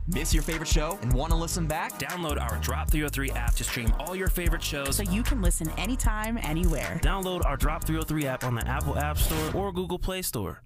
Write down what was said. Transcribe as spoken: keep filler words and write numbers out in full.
Miss your favorite show and want to listen back? Download our Drop three oh three app to stream all your favorite shows so you can listen anytime, anywhere. Download our Drop three oh three app on the Apple App Store or Google Play Store.